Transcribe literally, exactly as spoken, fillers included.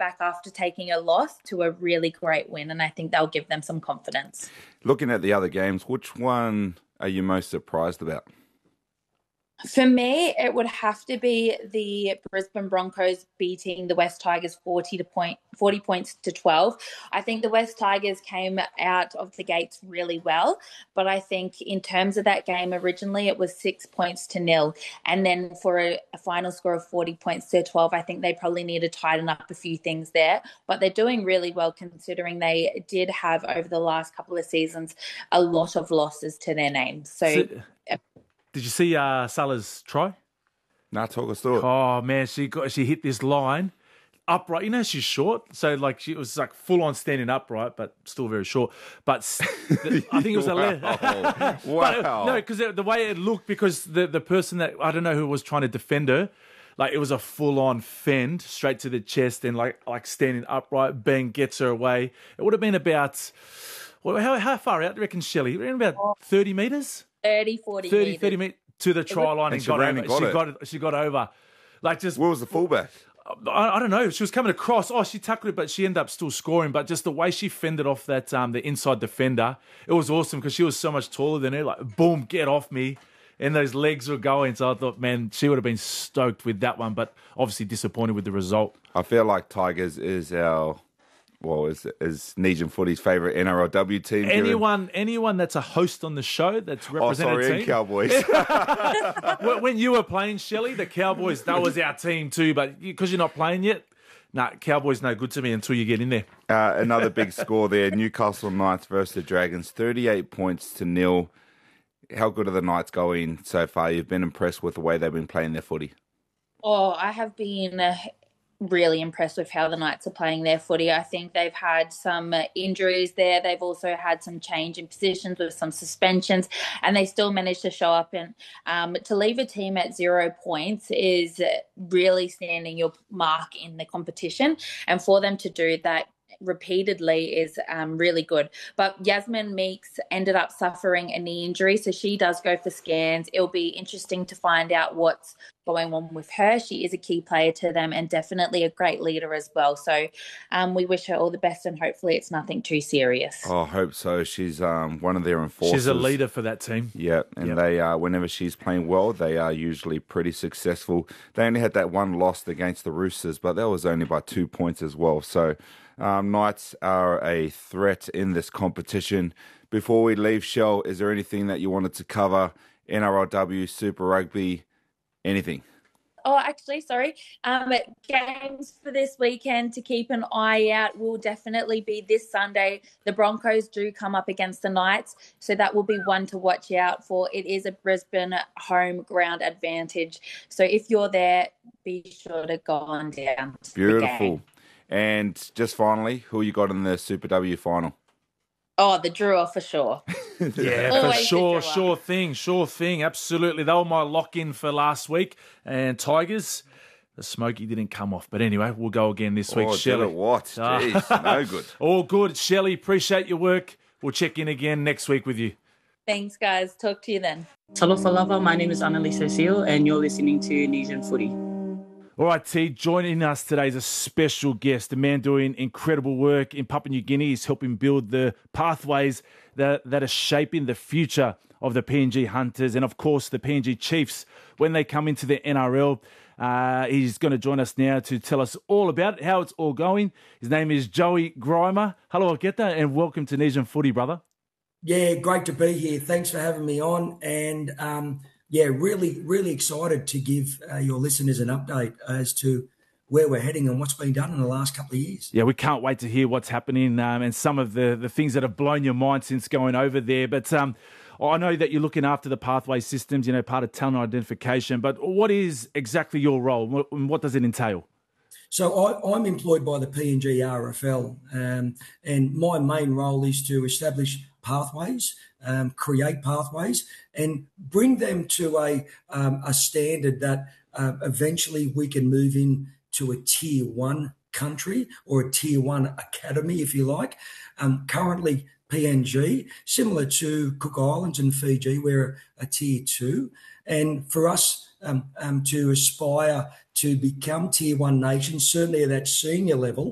back after taking a loss to a really great win, and I think they'll give them some confidence. Looking at the other games, which one are you most surprised about? For me, it would have to be the Brisbane Broncos beating the West Tigers forty to point, forty points to twelve. I think the West Tigers came out of the gates really well, but I think in terms of that game, originally it was six points to nil. And then for a, a final score of forty points to twelve, I think they probably need to tighten up a few things there. But they're doing really well considering they did have over the last couple of seasons a lot of losses to their name. So... so- Did you see uh, Salah's try? Nah, talk us through it. Oh, man, she got she hit this line upright. You know, she's short. So, like, she was, like, full-on standing upright, but still very short. But the, I think it was a... wow. Le- wow. But, uh, no, because the way it looked, because the, the person that, I don't know who was trying to defend her, like, it was a full-on fend straight to the chest and, like, like standing upright. Bang, gets her away. It would have been about... Well, how, how far out do you reckon, Shelley? About thirty metres? thirty, forty thirty, meters. thirty meters to the try line and, and got over. got she it. got she got over. Like just Where was the fullback? I, I don't know. She was coming across. Oh, she tackled it, but she ended up still scoring. But just the way she fended off that um the inside defender, it was awesome because she was so much taller than her. Like boom, get off me. And those legs were going. So I thought, man, she would have been stoked with that one, but obviously disappointed with the result. I feel like Tigers is our... Well, is is Nesian Footy's favourite N R L W team? Anyone, anyone that's a host on the show that's represented. Oh, sorry, team. and Cowboys. When you were playing, Shelley, the Cowboys, that was our team too. But because you're not playing yet, nah, Cowboys no good to me until you get in there. Uh, another big score there: Newcastle Knights versus the Dragons, thirty-eight points to nil. How good are the Knights going so far? You've been impressed with the way they've been playing their footy. Oh, I have been. Uh... really impressed with how the Knights are playing their footy. I think they've had some uh, injuries there. They've also had some change in positions with some suspensions, and they still managed to show up. And um, to leave a team at zero points is really standing your mark in the competition. And for them to do that repeatedly is um, really good. But Yasmin Meeks ended up suffering a knee injury, so she does go for scans. It'll be interesting to find out what's going on with her. She is a key player to them and definitely a great leader as well. So um, we wish her all the best and hopefully it's nothing too serious. Oh, I hope so. She's um, one of their enforcers. She's a leader for that team. Yeah, and yep. they uh, whenever she's playing well, they are usually pretty successful. They only had that one loss against the Roosters, but that was only by two points as well. So um, Knights are a threat in this competition. Before we leave, Shell, is there anything that you wanted to cover? N R L W, Super Rugby, anything? Oh, actually, sorry. Um, games for this weekend to keep an eye out will definitely be this Sunday. The Broncos do come up against the Knights, so that will be one to watch out for. It is a Brisbane home ground advantage. So if you're there, be sure to go on down to Beautiful. the game. And just finally, who you got in the Super W final? Oh, the Drua for sure. Yeah, for sure, sure thing, sure thing, absolutely. They were my lock-in for last week. And Tigers, the smoky didn't come off. But anyway, we'll go again this week. Oh, Shelley. What? Jeez, no good. All good. Shelley, appreciate your work. We'll check in again next week with you. Thanks, guys. Talk to you then. Talofa lava, my name is Annalisa Seal, and you're listening to Nesian Footy. All right, T, joining us today is a special guest, a man doing incredible work in Papua New Guinea. He's helping build the pathways that, that are shaping the future of the P N G Hunters and, of course, the P N G Chiefs when they come into the N R L. Uh, he's going to join us now to tell us all about it, how it's all going. His name is Joey Grima. Hello, Ageta, and welcome to Nesian Footy, brother. Yeah, great to be here. Thanks for having me on. And, um, yeah, really, really excited to give uh, your listeners an update as to where we're heading and what's been done in the last couple of years. Yeah, we can't wait to hear what's happening um, and some of the, the things that have blown your mind since going over there. But um, I know that you're looking after the pathway systems, you know, part of talent identification. But what is exactly your role? What, what does it entail? So I, I'm employed by the P N G R F L, um, and my main role is to establish pathways, um, create pathways, and bring them to a um, a standard that uh, eventually we can move in to a tier one country or a tier one academy, if you like. Um, currently, P N G, similar to Cook Islands and Fiji, we're a tier two, and for us um, um, to aspire to become tier one nations, certainly at that senior level,